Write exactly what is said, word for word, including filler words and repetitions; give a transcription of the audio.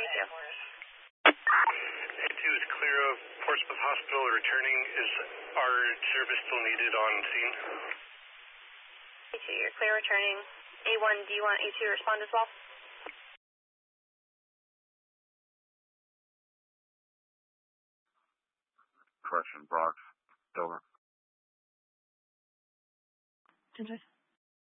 two. A two is clear of Portsmouth Hospital returning. Is our service still needed on scene? A two, you're clear returning. A one, do you want A two to respond as well? Correction, Brox, Dover. Did I